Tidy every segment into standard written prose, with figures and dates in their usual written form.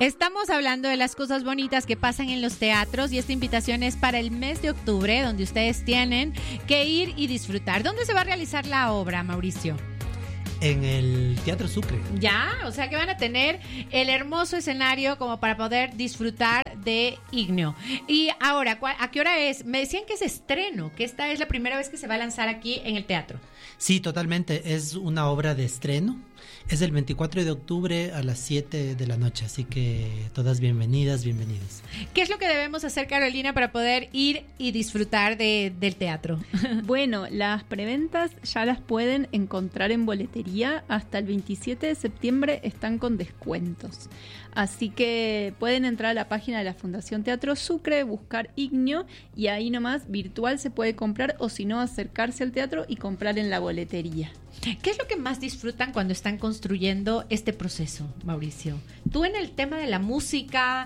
Estamos hablando de las cosas bonitas que pasan en los teatros y esta invitación es para el mes de octubre, donde ustedes tienen que ir y disfrutar. ¿Dónde se va a realizar la obra, Mauricio? En el Teatro Sucre. Ya, o sea que van a tener el hermoso escenario como para poder disfrutar de Igneo. Y ahora, ¿a qué hora es? Me decían que es estreno, que esta es la primera vez que se va a lanzar aquí en el teatro. Sí, totalmente. Es una obra de estreno. Es el 24 de octubre a las 7 de la noche, así que todas bienvenidas, bienvenidos. ¿Qué es lo que debemos hacer, Carolina, para poder ir y disfrutar del teatro? Bueno, las preventas ya las pueden encontrar en boletería. Hasta el 27 de septiembre están con descuentos. Así que pueden entrar a la página de la Fundación Teatro Sucre, buscar Igneo y ahí nomás virtual se puede comprar o si no acercarse al teatro y comprar en la boletería. ¿Qué es lo que más disfrutan cuando están construyendo este proceso, Mauricio? Tú en el tema de la música,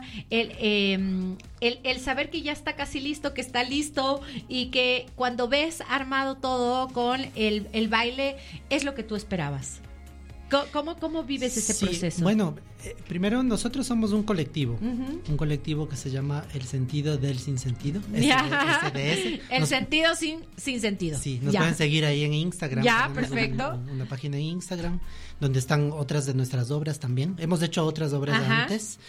el saber que ya está casi listo, que está listo y que cuando ves armado todo con el baile, es lo que tú esperabas. ¿Cómo vives ese proceso? Bueno, primero nosotros somos un colectivo, Uh-huh. un colectivo que se llama El Sentido del Sinsentido, SDS. El sentido sin sentido. Sí, nos pueden seguir ahí en Instagram. Ya, tenemos perfecto. Una página en Instagram donde están otras de nuestras obras también. Hemos hecho otras obras antes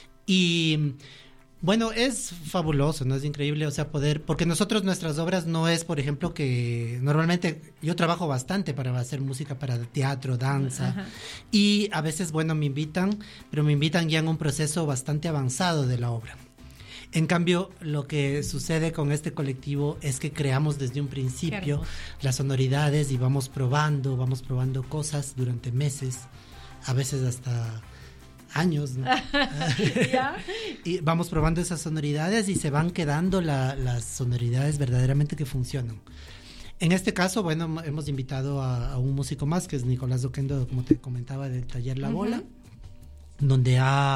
y... Bueno, es fabuloso, ¿no? Es increíble, o sea, porque nuestras obras no es, por ejemplo, que normalmente yo trabajo bastante para hacer música para teatro, danza, Ajá. Y a veces, bueno, me invitan ya en un proceso bastante avanzado de la obra. En cambio, lo que sucede con este colectivo es que creamos desde un principio las sonoridades y vamos probando cosas durante meses, a veces hasta... años, ¿no? ¿Ya? Y vamos probando esas sonoridades y se van quedando las sonoridades verdaderamente que funcionan. En este caso, bueno, hemos invitado a un músico más, que es Nicolás Oquendo, como te comentaba, del taller La Bola, donde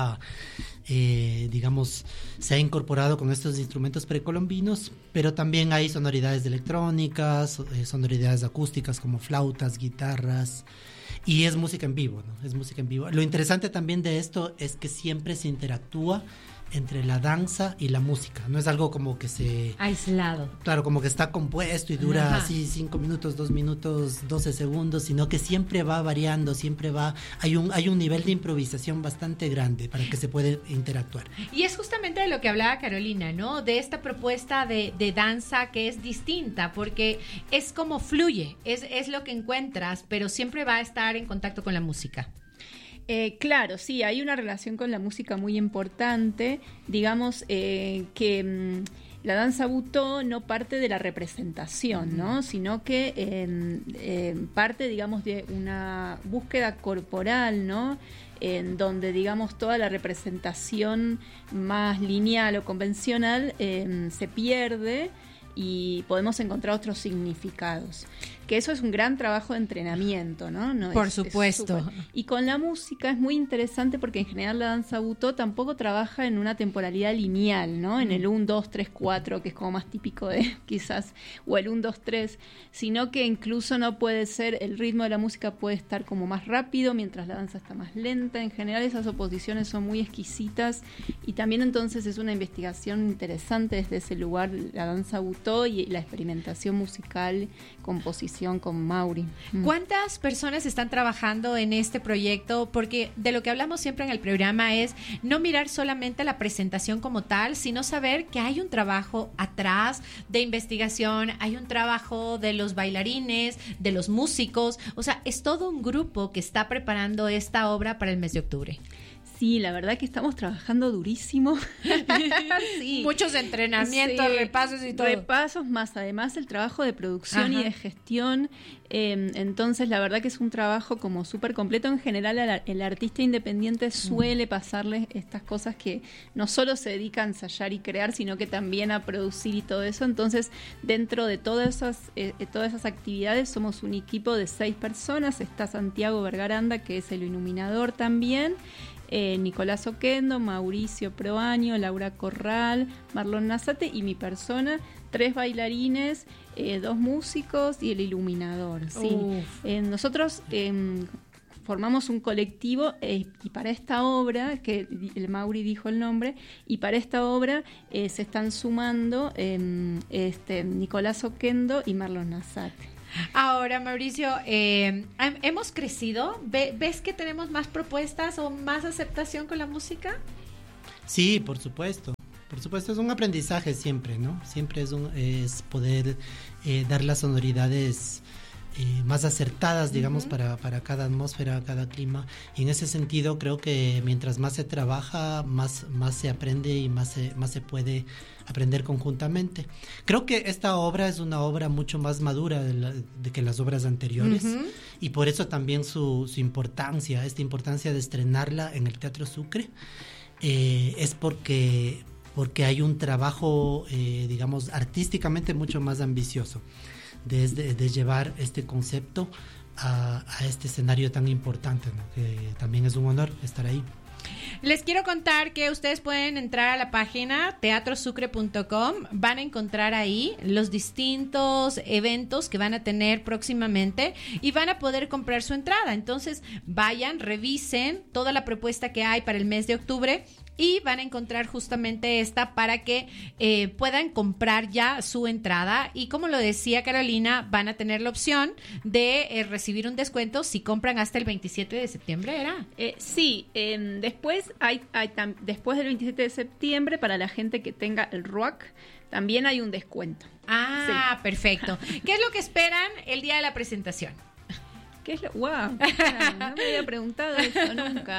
se ha incorporado con estos instrumentos precolombinos, pero también hay sonoridades electrónicas, sonoridades acústicas como flautas, guitarras, y es música en vivo, ¿no? Es música en vivo. Lo interesante también de esto es que siempre se interactúa entre la danza y la música. No es algo como que aislado. Claro, como que está compuesto y dura así 5 minutos, 2 minutos, 12 segundos, sino que siempre va variando, hay un nivel de improvisación bastante grande para que se pueda interactuar. Y es justamente de lo que hablaba Carolina, ¿no? De esta propuesta de danza que es distinta, porque es como fluye, es lo que encuentras, pero siempre va a estar en contacto con la música. Claro, sí, hay una relación con la música muy importante. Digamos que la danza butó no parte de la representación, ¿no? Sino que parte, digamos, de una búsqueda corporal, ¿no? En donde, digamos, toda la representación más lineal o convencional se pierde y podemos encontrar otros significados. Que eso es un gran trabajo de entrenamiento, ¿no? Por supuesto. Y con la música es muy interesante porque en general la danza butó tampoco trabaja en una temporalidad lineal, ¿no? En el 1, 2, 3, 4, que es como más típico de quizás, o el 1, 2, 3, sino que incluso no puede ser, el ritmo de la música puede estar como más rápido mientras la danza está más lenta. En general esas oposiciones son muy exquisitas y también entonces es una investigación interesante desde ese lugar, la danza butó y la experimentación musical, composición con Mauri. ¿Cuántas personas están trabajando en este proyecto? Porque de lo que hablamos siempre en el programa es no mirar solamente la presentación como tal, sino saber que hay un trabajo atrás de investigación, hay un trabajo de los bailarines, de los músicos, o sea, es todo un grupo que está preparando esta obra para el mes de octubre. Sí, la verdad que estamos trabajando durísimo. Sí. Muchos entrenamientos, sí, repasos y todo. Repasos más, además el trabajo de producción y de gestión. Entonces, la verdad que es un trabajo como súper completo. En general, el artista independiente suele pasarle estas cosas que no solo se dedica a ensayar y crear, sino que también a producir y todo eso. Entonces, dentro de todas esas actividades, somos un equipo de 6 personas. Está Santiago Vergaranda, que es el iluminador también. Nicolás Oquendo, Mauricio Proaño, Laura Corral, Marlon Nazate y mi persona, 3 bailarines, 2 músicos y el iluminador. Sí. Nosotros formamos un colectivo y para esta obra, que el Mauri dijo el nombre, y para esta obra se están sumando Nicolás Oquendo y Marlon Nazate. Ahora, Mauricio, ¿hemos crecido? ¿Ves que tenemos más propuestas o más aceptación con la música? Sí, por supuesto. Por supuesto, es un aprendizaje siempre, ¿no? Siempre es poder dar las sonoridades más acertadas, digamos, para cada atmósfera, cada clima. Y en ese sentido, creo que mientras más se trabaja, más se aprende y más se puede aprender conjuntamente. Creo que esta obra es una obra mucho más madura de que las obras anteriores, y por eso también su importancia, esta importancia de estrenarla en el Teatro Sucre, es porque hay un trabajo, digamos, artísticamente mucho más ambicioso de llevar este concepto a este escenario tan importante, ¿no? Que también es un honor estar ahí. Les quiero contar que ustedes pueden entrar a la página teatrosucre.com, van a encontrar ahí los distintos eventos que van a tener próximamente y van a poder comprar su entrada. Entonces vayan, revisen toda la propuesta que hay para el mes de octubre y van a encontrar justamente esta para que puedan comprar ya su entrada. Y como lo decía Carolina, van a tener la opción de recibir un descuento si compran hasta el 27 de septiembre, ¿era? Sí, después después del 27 de septiembre, para la gente que tenga el RUAC, también hay un descuento. Ah, sí. Perfecto. ¿Qué es lo que esperan el día de la presentación? ¿Qué es lo? ¡Wow! No me había preguntado eso nunca.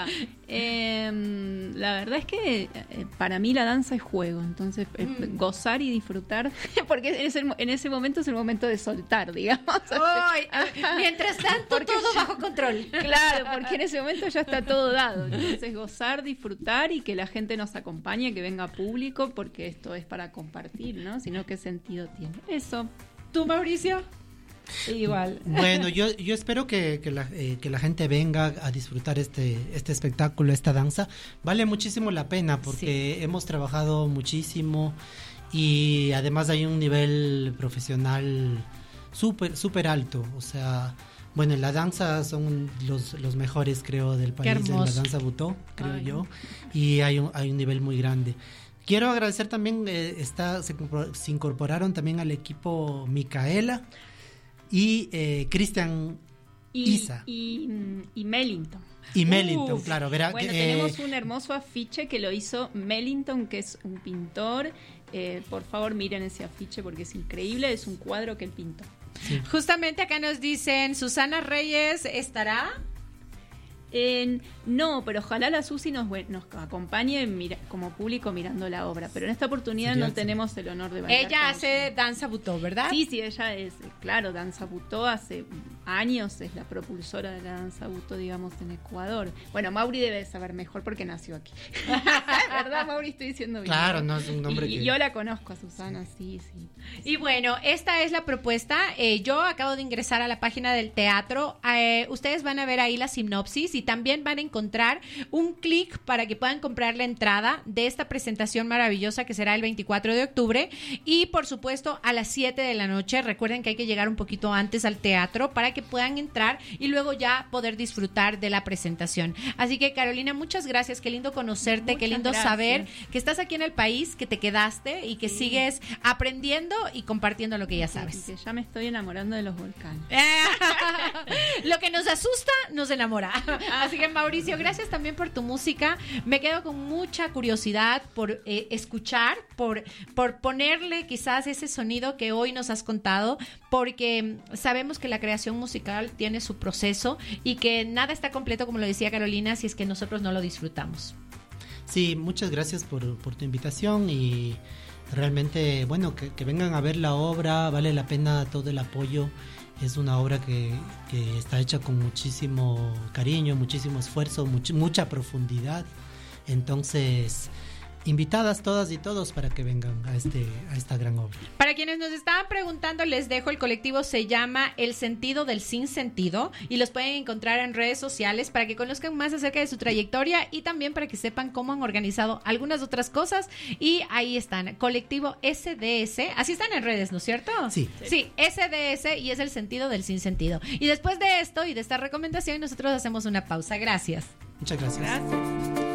La verdad es que para mí la danza es juego, entonces gozar y disfrutar, porque en ese momento es el momento de soltar, digamos. Mientras tanto, todo bajo control. Claro, porque en ese momento ya está todo dado. Entonces gozar, disfrutar y que la gente nos acompañe, que venga público, porque esto es para compartir, ¿no? Si no, ¿qué sentido tiene? Eso. ¿Tú, Mauricio? Igual. Bueno, yo espero que la gente venga a disfrutar este espectáculo, esta danza. Vale muchísimo la pena porque hemos trabajado muchísimo y además hay un nivel profesional súper alto. O sea, bueno, en la danza son los mejores, creo, del país, en la danza butó, creo yo, y hay un nivel muy grande. Quiero agradecer también, se incorporaron también al equipo Micaela y Cristian Isa. Y Mellington. Y Mellington, claro. Verá, bueno, tenemos un hermoso afiche que lo hizo Mellington, que es un pintor. Por favor, miren ese afiche porque es increíble. Es un cuadro que él pintó. Sí. Justamente acá nos dicen, Susana Reyes estará... No, pero ojalá la Susi nos acompañe como público mirando la obra, pero en esta oportunidad no tenemos el honor de bailar. Ella hace danza butó, ¿verdad? Sí, ella es, claro, danza butó, hace años es la propulsora de la danza butó, digamos, en Ecuador. Bueno, Mauri debe saber mejor porque nació aquí. ¿Verdad, Mauri? Estoy diciendo bien. Claro, no es un nombre y yo la conozco a Susana, sí. Y bueno, esta es la propuesta. Yo acabo de ingresar a la página del teatro. Ustedes van a ver ahí la sinopsis y también van a encontrar un clic para que puedan comprar la entrada de esta presentación maravillosa que será el 24 de octubre y por supuesto a las 7 de la noche. Recuerden que hay que llegar un poquito antes al teatro para que puedan entrar y luego ya poder disfrutar de la presentación. Así que Carolina, muchas gracias, qué lindo conocerte, qué lindo saber que estás aquí en el país, que te quedaste y que sigues aprendiendo y compartiendo lo que ya sabes. Y que ya me estoy enamorando de los volcanes. Lo que nos asusta nos enamora. Así que Mauricio, gracias también por tu música. Me quedo con mucha curiosidad por escuchar, por ponerle quizás ese sonido que hoy nos has contado, porque sabemos que la creación musical tiene su proceso y que nada está completo, como lo decía Carolina, si es que nosotros no lo disfrutamos. Sí, muchas gracias por tu invitación y realmente, bueno, que vengan a ver la obra, vale la pena todo el apoyo. Es una obra que está hecha con muchísimo cariño, muchísimo esfuerzo, mucha profundidad. Entonces, invitadas todas y todos para que vengan a esta gran obra. Para quienes nos estaban preguntando, les dejo, el colectivo se llama El Sentido del Sinsentido y los pueden encontrar en redes sociales para que conozcan más acerca de su trayectoria y también para que sepan cómo han organizado algunas otras cosas. Y ahí están, colectivo SDS, así están en redes, ¿no es cierto? Sí. Sí, SDS, y es El Sentido del Sinsentido. Y después de esto y de esta recomendación, nosotros hacemos una pausa. Gracias. Muchas gracias. Gracias.